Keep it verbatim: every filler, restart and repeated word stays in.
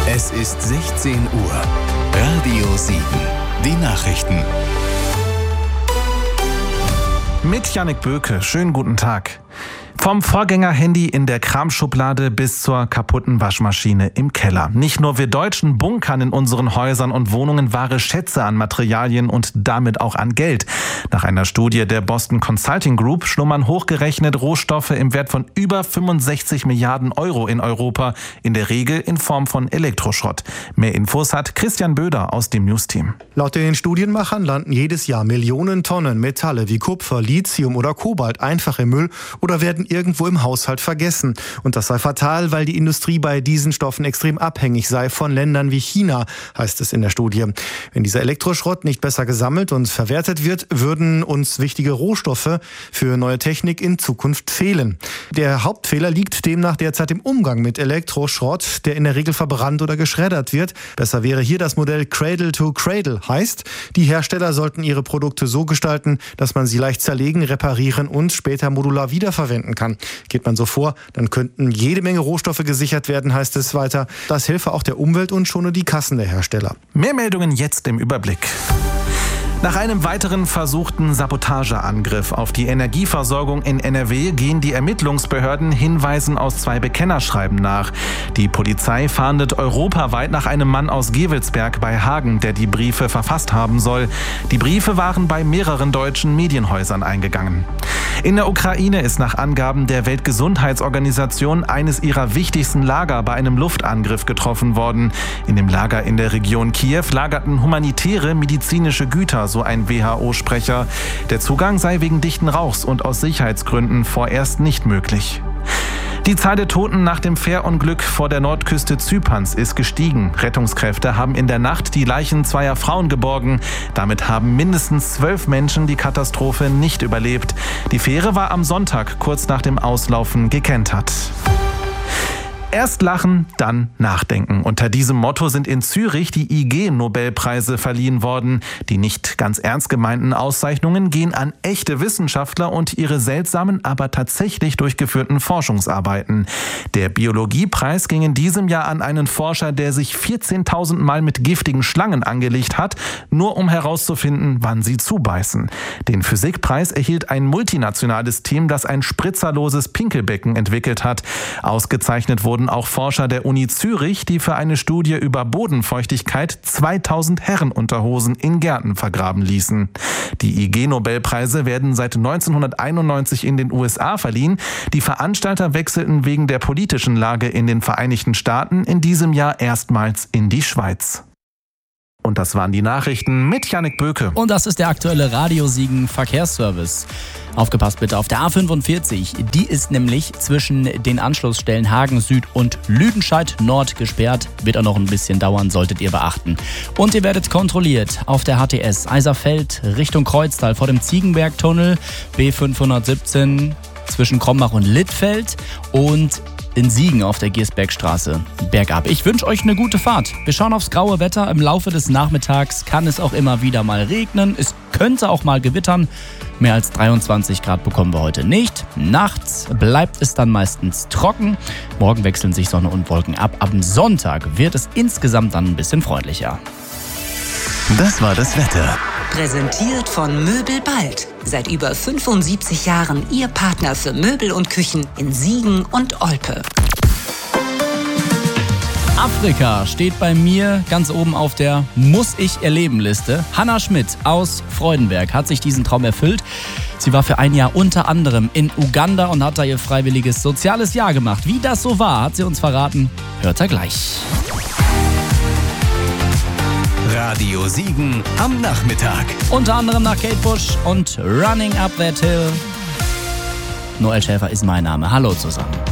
Es ist sechzehn Uhr. Radio Siegen. Die Nachrichten. Mit Jannik Böke. Schönen guten Tag. Vom Vorgänger-Handy in der Kramschublade bis zur kaputten Waschmaschine im Keller. Nicht nur wir Deutschen bunkern in unseren Häusern und Wohnungen wahre Schätze an Materialien und damit auch an Geld. Nach einer Studie der Boston Consulting Group schlummern hochgerechnet Rohstoffe im Wert von über fünfundsechzig Milliarden Euro in Europa, in der Regel in Form von Elektroschrott. Mehr Infos hat Christian Böder aus dem News-Team. Laut den Studienmachern landen jedes Jahr Millionen Tonnen Metalle wie Kupfer, Lithium oder Kobalt einfach im Müll oder werden irgendwo im Haushalt vergessen. Und das sei fatal, weil die Industrie bei diesen Stoffen extrem abhängig sei von Ländern wie China, heißt es in der Studie. Wenn dieser Elektroschrott nicht besser gesammelt und verwertet wird, würden uns wichtige Rohstoffe für neue Technik in Zukunft fehlen. Der Hauptfehler liegt demnach derzeit im Umgang mit Elektroschrott, der in der Regel verbrannt oder geschreddert wird. Besser wäre hier das Modell Cradle to Cradle. Heißt, die Hersteller sollten ihre Produkte so gestalten, dass man sie leicht zerlegen, reparieren und später modular wiederverwenden kann. Geht man so vor, dann könnten jede Menge Rohstoffe gesichert werden, heißt es weiter. Das helfe auch der Umwelt und schone die Kassen der Hersteller. Mehr Meldungen jetzt im Überblick. Nach einem weiteren versuchten Sabotageangriff auf die Energieversorgung in N R W gehen die Ermittlungsbehörden Hinweisen aus zwei Bekennerschreiben nach. Die Polizei fahndet europaweit nach einem Mann aus Gevelsberg bei Hagen, der die Briefe verfasst haben soll. Die Briefe waren bei mehreren deutschen Medienhäusern eingegangen. In der Ukraine ist nach Angaben der Weltgesundheitsorganisation eines ihrer wichtigsten Lager bei einem Luftangriff getroffen worden. In dem Lager in der Region Kiew lagerten humanitäre medizinische Güter, so ein W H O-Sprecher. Der Zugang sei wegen dichten Rauchs und aus Sicherheitsgründen vorerst nicht möglich. Die Zahl der Toten nach dem Fährunglück vor der Nordküste Zyperns ist gestiegen. Rettungskräfte haben in der Nacht die Leichen zweier Frauen geborgen. Damit haben mindestens zwölf Menschen die Katastrophe nicht überlebt. Die Fähre war am Sonntag kurz nach dem Auslaufen gekentert. Erst lachen, dann nachdenken. Unter diesem Motto sind in Zürich die I G-Nobelpreise verliehen worden. Die nicht ganz ernst gemeinten Auszeichnungen gehen an echte Wissenschaftler und ihre seltsamen, aber tatsächlich durchgeführten Forschungsarbeiten. Der Biologiepreis ging in diesem Jahr an einen Forscher, der sich vierzehntausend Mal mit giftigen Schlangen angelegt hat, nur um herauszufinden, wann sie zubeißen. Den Physikpreis erhielt ein multinationales Team, das ein spritzerloses Pinkelbecken entwickelt hat. Ausgezeichnet wurden auch Forscher der Uni Zürich, die für eine Studie über Bodenfeuchtigkeit zweitausend Herrenunterhosen in Gärten vergraben ließen. Die I G-Nobelpreise werden seit neunzehnhunderteinundneunzig in den U S A verliehen. Die Veranstalter wechselten wegen der politischen Lage in den Vereinigten Staaten in diesem Jahr erstmals in die Schweiz. Und das waren die Nachrichten mit Jannik Böke. Und das ist der aktuelle Radio Siegen Verkehrsservice. Aufgepasst bitte auf der A fünfundvierzig. Die ist nämlich zwischen den Anschlussstellen Hagen Süd und Lüdenscheid Nord gesperrt. Wird auch noch ein bisschen dauern, solltet ihr beachten. Und ihr werdet kontrolliert auf der H T S Eiserfeld Richtung Kreuztal vor dem Ziegenbergtunnel B fünfhundertsiebzehn zwischen Krombach und Littfeld und in Siegen auf der Giersbergstraße bergab. Ich wünsche euch eine gute Fahrt. Wir schauen aufs graue Wetter. Im Laufe des Nachmittags kann es auch immer wieder mal regnen. Es könnte auch mal gewittern. Mehr als dreiundzwanzig Grad bekommen wir heute nicht. Nachts bleibt es dann meistens trocken. Morgen wechseln sich Sonne und Wolken ab. Am Sonntag wird es insgesamt dann ein bisschen freundlicher. Das war das Wetter. Präsentiert von Möbel Bald. Seit über fünfundsiebzig Jahren Ihr Partner für Möbel und Küchen in Siegen und Olpe. Afrika steht bei mir ganz oben auf der Muss-ich-erleben-Liste. Hanna Schmidt aus Freudenberg hat sich diesen Traum erfüllt. Sie war für ein Jahr unter anderem in Uganda und hat da ihr freiwilliges soziales Jahr gemacht. Wie das so war, hat sie uns verraten. Hört ihr gleich. Radio Siegen am Nachmittag. Unter anderem nach Kate Bush und Running Up That Hill. Noel Schäfer ist mein Name. Hallo zusammen.